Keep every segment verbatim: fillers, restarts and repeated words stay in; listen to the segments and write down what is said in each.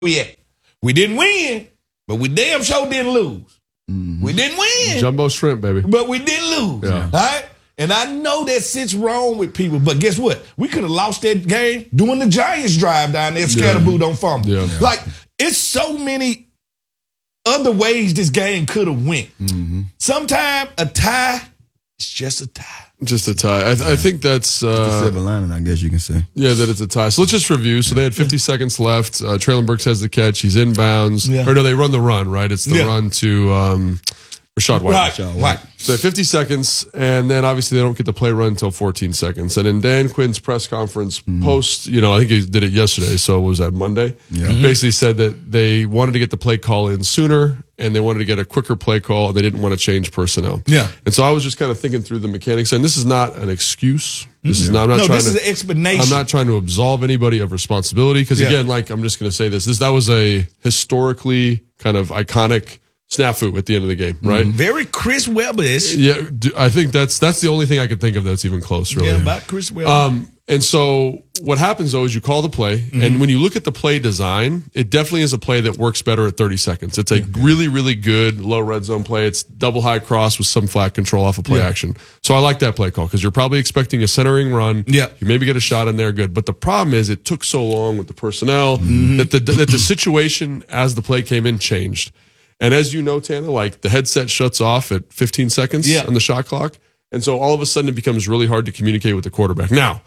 we at. We didn't win, but we damn sure didn't lose. Mm-hmm. We didn't win. Jumbo shrimp, baby. But we didn't lose. Yeah. All right? And I know that sits wrong with people, but guess what? We could have lost that game doing the Giants drive down there, Scatterboo don't fumble. Yeah. Yeah. Like, it's so many other ways this game could have went. Mm-hmm. Sometimes a tie is just a tie. Just a tie. I, th- I think that's... Uh, the silver lining, I guess you can say. Yeah, that it's a tie. So let's just review. So they had fifty seconds left. Uh, Traylon Burks has the catch. He's inbounds. Yeah. Or no, they run the run, right? It's the yeah. run to um, Rachaad White. Right. Rachaad White. So fifty seconds, and then obviously they don't get the play run until fourteen seconds. And in Dan Quinn's press conference mm-hmm. post, you know, I think he did it yesterday, so what was that, Monday? Yeah. Mm-hmm. Basically said that they wanted to get the play call in sooner, and they wanted to get a quicker play call, and they didn't want to change personnel. Yeah. And so I was just kind of thinking through the mechanics, and this is not an excuse. This mm-hmm. is not, I'm not no, trying this to, is an explanation. I'm not trying to absolve anybody of responsibility, because yeah. again, like, I'm just going to say this, this, that was a historically kind of iconic snafu at the end of the game, right? Mm-hmm. Very Chris Webber-ish. Yeah, I think that's that's the only thing I could think of that's even close, really. Yeah, about Chris Webber. Um, and so what happens, though, is you call the play, mm-hmm. and when you look at the play design, it definitely is a play that works better at thirty seconds. It's a mm-hmm. really, really good low red zone play. It's double high cross with some flat control off of play yeah. action. So I like that play call, because you're probably expecting a centering run. Yeah. You maybe get a shot in there, good. But the problem is it took so long with the personnel mm-hmm. that the that the situation as the play came in changed. And as you know, Tanner, like the headset shuts off at fifteen seconds yeah. on the shot clock. And so all of a sudden it becomes really hard to communicate with the quarterback. Now,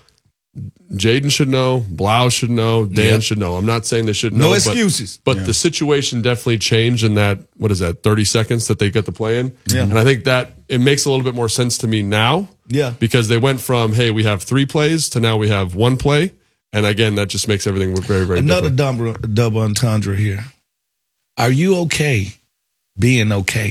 Jaden should know, Blau should know, Dan yeah. should know. I'm not saying they should know. No excuses. But, but yeah. the situation definitely changed in that, what is that, thirty seconds that they got the play in? Yeah. And I think that it makes a little bit more sense to me now. Yeah. Because they went from, hey, we have three plays to now we have one play. And again, that just makes everything look very, very Another different. double, double entendre here. Are you okay being okay?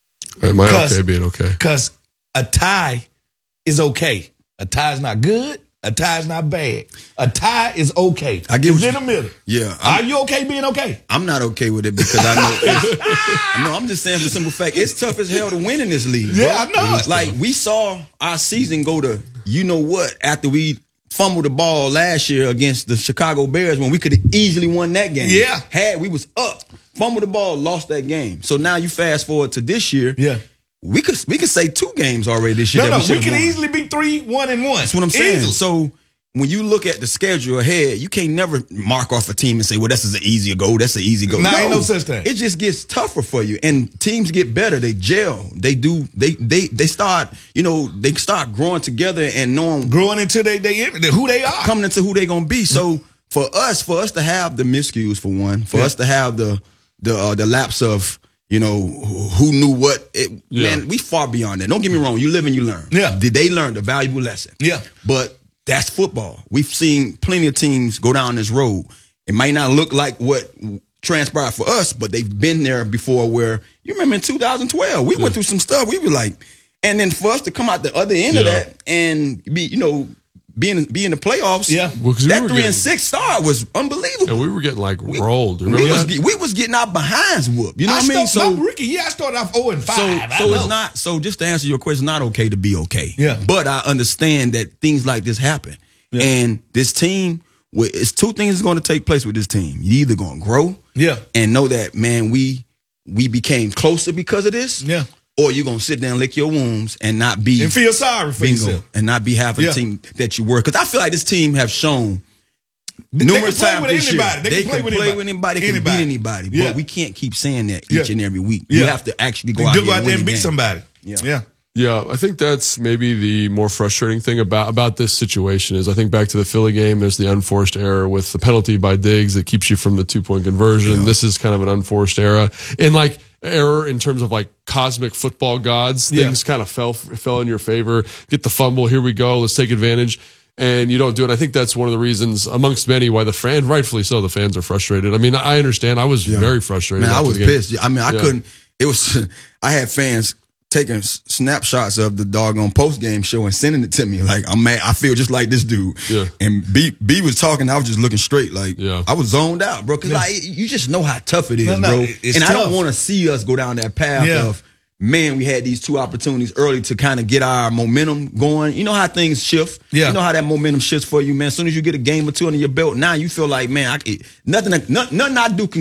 Am I okay being okay? Because a tie is okay. A tie is not good. A tie is not bad. A tie is okay. I get it's in the middle. Yeah. I'm, Are you okay being okay? I'm not okay with it, because I know it's, no, I'm just saying for the simple fact, it's tough as hell to win in this league. Yeah, bro. I know. Like, we saw our season go to, you know what, after we fumbled the ball last year against the Chicago Bears, when we could have easily won that game. Yeah. Had we was up, fumbled the ball, lost that game. So now you fast forward to this year. Yeah. We could we could say two games already this year. No, that no, we, we could won. easily be three, one, and one. That's what I'm saying. Easily. So when you look at the schedule ahead, you can't never mark off a team and say, well, this is an easier goal. That's an easy goal. Nah, no, ain't no such thing. It just gets tougher for you. And teams get better. They gel. They do, they they they start, you know, they start growing together and knowing. Growing into they, they, who they are. Coming into who they going to be. So for us, for us to have the miscues, for one, for yeah. us to have the, the, uh, the lapse of, you know, who knew what? It, yeah. Man, we far beyond that. Don't get me wrong. You live and you learn. Yeah. Did they learn the valuable lesson? Yeah. But that's football. We've seen plenty of teams go down this road. It might not look like what transpired for us, but they've been there before, where, you remember in two thousand twelve, we yeah. went through some stuff. We were like, and then for us to come out the other end yeah. of that and be, you know, Being be in the playoffs, yeah. Well, that we three getting, and six start was unbelievable. And we were getting like we, rolled. Remember we that? was we was getting our behinds whooped. You know I what I mean? Start, So no, Ricky, yeah, I started off zero and five. So, so it's not. So just to answer your question, it's not okay to be okay. Yeah. But I understand that things like this happen, yeah. and this team, it's two things that's going to take place with this team. You either going to grow, yeah, and know that, man, we we became closer because of this, yeah. Or you're going to sit there and lick your wounds and not be... And feel sorry for bingo, yourself. And not be half a yeah. team that you were. Because I feel like this team have shown they numerous times this anybody. year. They, they can play, can with, play anybody. with anybody. They can anybody. beat anybody. Yeah. But we can't keep saying that each yeah. and every week. Yeah. You have to actually go you out, do here go out and there win and beat game. somebody. Yeah. yeah. Yeah, I think that's maybe the more frustrating thing about, about this situation is I think back to the Philly game, there's the unforced error with the penalty by Diggs that keeps you from the two-point conversion. Yeah. This is kind of an unforced error. And like error in terms of like cosmic football gods, yeah. things kind of fell fell in your favor. Get the fumble, here we go, let's take advantage. And you don't do it. I think that's one of the reasons, amongst many, why the fan, rightfully so, the fans are frustrated. I mean, I understand. I was yeah. very frustrated. Man, I was pissed. I mean, I yeah. couldn't. It was. I had fans taking snapshots of the doggone post game show and sending it to me. Like, I'm mad. I feel just like this dude. Yeah. And B B was talking. I was just looking straight. Like, yeah. I was zoned out, bro. Because yeah. like you just know how tough it is, no, no, bro. it's and tough. I don't want to see us go down that path yeah. of, man, we had these two opportunities early to kind of get our momentum going. You know how things shift. Yeah. You know how that momentum shifts for you, man. As soon as you get a game or two under your belt, now you feel like, man, I, nothing, nothing I do can